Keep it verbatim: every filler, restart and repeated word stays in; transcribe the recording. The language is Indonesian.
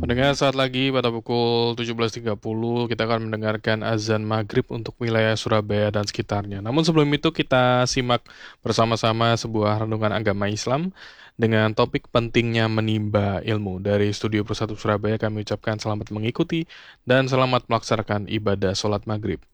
Pendengar, saat lagi pada pukul tujuh belas tiga puluh kita akan mendengarkan azan maghrib untuk wilayah Surabaya dan sekitarnya. Namun sebelum itu kita simak bersama-sama sebuah renungan agama Islam dengan topik pentingnya menimba ilmu. Dari Studio Persatu Surabaya kami ucapkan selamat mengikuti dan selamat melaksanakan ibadah sholat maghrib.